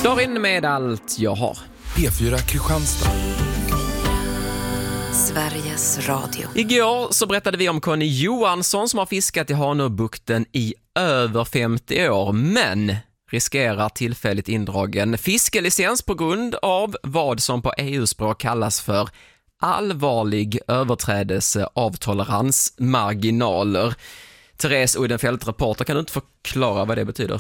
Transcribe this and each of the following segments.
Darin med allt jag har. P4 Kristianstad. Sveriges Radio. Igår så berättade vi om Conny Johansson som har fiskat i Hanöbukten i över 50 år, men riskerar tillfälligt indragen fiskelicens på grund av vad som på EU-språk kallas för allvarlig överträdelse av toleransmarginaler. Therese Udenfeldt, reporter, kan du inte förklara vad det betyder?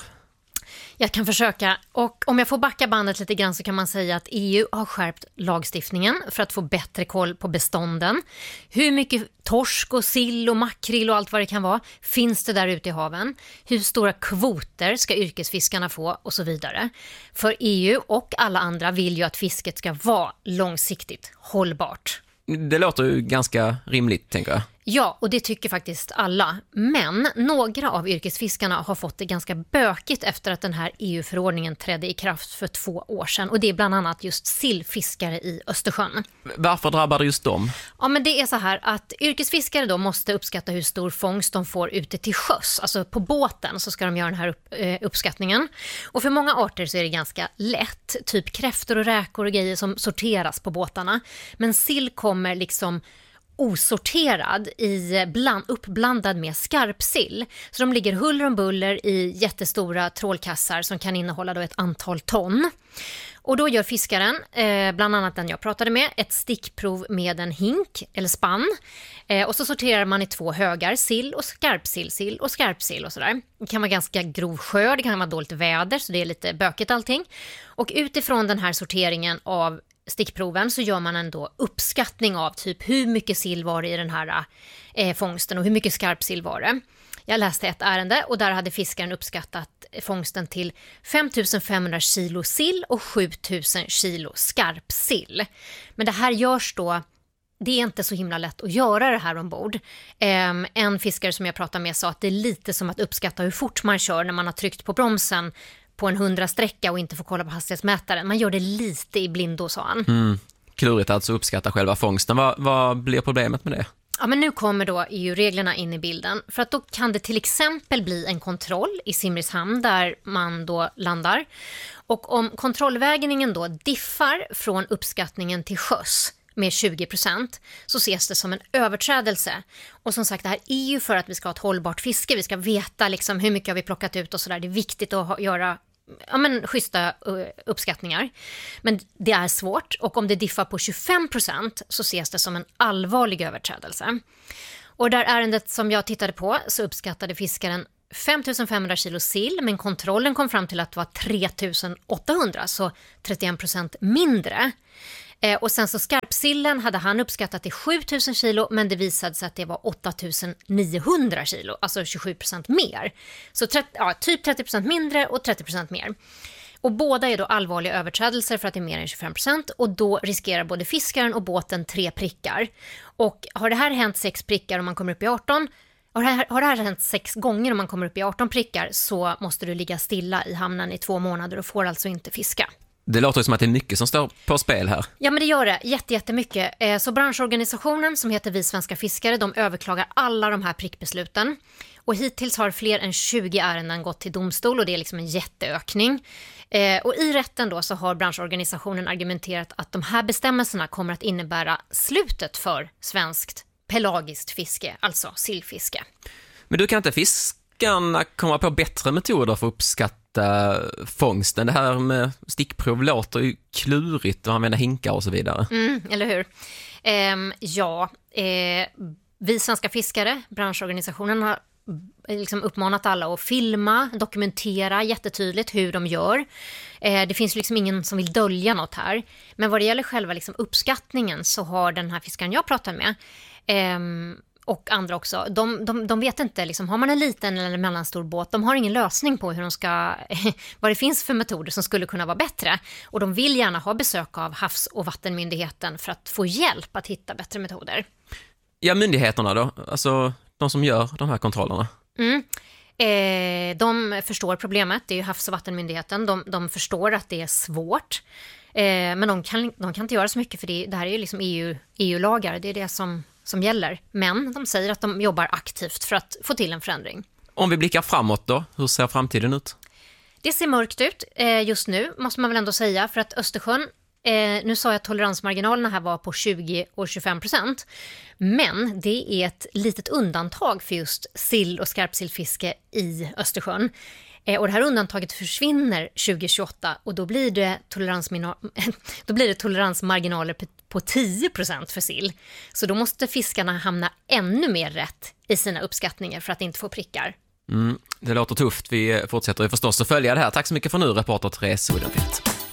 Jag kan försöka, och om jag får backa bandet lite grann så kan man säga att EU har skärpt lagstiftningen för att få bättre koll på bestånden. Hur mycket torsk och sill och makrill och allt vad det kan vara finns det där ute i haven? Hur stora kvoter ska yrkesfiskarna få och så vidare? För EU och alla andra vill ju att fisket ska vara långsiktigt hållbart. Det låter ju ganska rimligt, tänker jag. Ja, och det tycker faktiskt alla. Men några av yrkesfiskarna har fått det ganska bökigt efter att den här EU-förordningen trädde i kraft för 2 år sedan. Och det är bland annat just sillfiskare i Östersjön. Varför drabbar det just dem? Ja, men det är så här att yrkesfiskare då måste uppskatta hur stor fångst de får ute till sjöss. Alltså på båten så ska de göra den här uppskattningen. Och för många arter så är det ganska lätt. Typ kräftor och räkor och grejer som sorteras på båtarna. Men sill kommer liksom osorterad uppblandad med skarpsill. Så de ligger huller om buller i jättestora trålkassar som kan innehålla då ett antal ton. Och då gör fiskaren, bland annat den jag pratade med, ett stickprov med en hink eller spann. Och så sorterar man i 2 högar, sill och sill och skarpsill och sådär. Det kan vara ganska grov skörd, det kan vara dåligt väder så det är lite bökigt allting. Och utifrån den här sorteringen av stickproven så gör man en då uppskattning av typ hur mycket sill var det i den här fångsten och hur mycket skarpsill var det. Jag läste ett ärende och där hade fiskaren uppskattat fångsten till 5500 kilo sill och 7000 kilo skarpsill. Men det här görs då, det är inte så himla lätt att göra det här ombord. En fiskare som jag pratade med sa att det är lite som att uppskatta hur fort man kör när man har tryckt på bromsen på en 100-sträcka och inte får kolla på hastighetsmätaren. Man gör det lite i blindo, sa han. Klurigt alltså uppskatta själva fångsten. Vad blir problemet med det? Ja, men nu kommer då EU-reglerna in i bilden. För att då kan det till exempel bli en kontroll i Simrishamn där man då landar. Och om kontrollvägningen då diffar från uppskattningen till sjöss med 20% så ses det som en överträdelse. Och som sagt, det här är ju för att vi ska ha ett hållbart fiske. Vi ska veta liksom hur mycket har vi plockat ut och sådär. Det är viktigt att göra schyssta uppskattningar. Men det är svårt, och om det diffar på 25% så ses det som en allvarlig överträdelse. Och där ärendet som jag tittade på så uppskattade fiskaren 5500 kilo sill, men kontrollen kom fram till att det var 3800, så 31% mindre. Och sen så skarpsillen hade han uppskattat till 7000 kilo, men det visade sig att det var 8900 kilo, alltså 27% mer. Så typ 30% mindre och 30% mer. Och båda är då allvarliga överträdelser för att det är mer än 25%, och då riskerar både fiskaren och båten 3 prickar. Och har det här hänt 6 prickar om man kommer upp i 18, har det här hänt 6 gånger om man kommer upp i 18 prickar, så måste du ligga stilla i hamnen i 2 månader och får alltså inte fiska. Det låter som att det är mycket som står på spel här. Ja, men det gör det. Jättemycket. Så branschorganisationen som heter Vi Svenska Fiskare, de överklagar alla de här prickbesluten. Och hittills har fler än 20 ärenden gått till domstol, och det är liksom en jätteökning. Och i rätten då så har branschorganisationen argumenterat att de här bestämmelserna kommer att innebära slutet för svenskt pelagiskt fiske, alltså sillfiske. Men du, kan inte fiskarna komma på bättre metoder för att uppskatta fångsten? Det här med stickprov låter ju klurigt, och använda hinkar och så vidare. Eller hur? Vi Svenska Fiskare, branschorganisationen, har liksom uppmanat alla att filma, dokumentera jättetydligt hur de gör. Det finns liksom ingen som vill dölja något här. Men vad det gäller själva liksom uppskattningen så har den här fiskaren jag pratar med och andra också, de vet inte liksom, har man en liten eller mellanstor båt, de har ingen lösning på hur de ska vad det finns för metoder som skulle kunna vara bättre, och de vill gärna ha besök av Havs- och vattenmyndigheten för att få hjälp att hitta bättre metoder. Ja, myndigheterna då, alltså de som gör de här kontrollerna. De förstår problemet, det är ju Havs- och vattenmyndigheten, de förstår att det är svårt, men de kan inte göra så mycket, för det här är ju liksom EU-lagar, det är det som gäller. Men de säger att de jobbar aktivt för att få till en förändring. Om vi blickar framåt då, hur ser framtiden ut? Det ser mörkt ut just nu, måste man väl ändå säga, för att Östersjön, nu sa jag att toleransmarginalerna här var på 20 och 25%, men det är ett litet undantag för just sill- och skarpsillfiske i Östersjön. Och det här undantaget försvinner 2028 och då blir det toleransmarginaler på 10% för sill. Så då måste fiskarna hamna ännu mer rätt i sina uppskattningar för att inte få prickar. Det låter tufft. Vi fortsätter förstås att följa det här. Tack så mycket för nu, reporter Therese Soudenfelt.